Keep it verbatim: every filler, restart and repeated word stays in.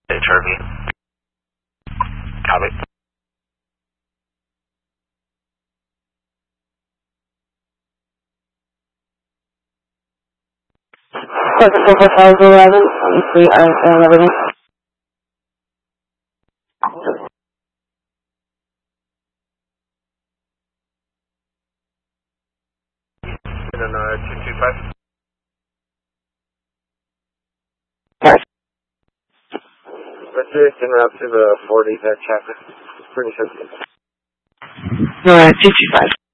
H R V. Copy. Seven four four five eleven. We are and everything. And then uh, two two five. Yes. Let's do en route to the forty that chapter. Pretty sensitive. No, uh, two two five.